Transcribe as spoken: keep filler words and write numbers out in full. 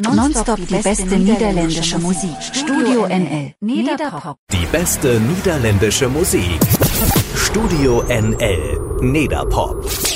Nonstop die beste niederländische Musik. Studio N L. Nederpop. Die beste niederländische Musik. Studio N L. Nederpop.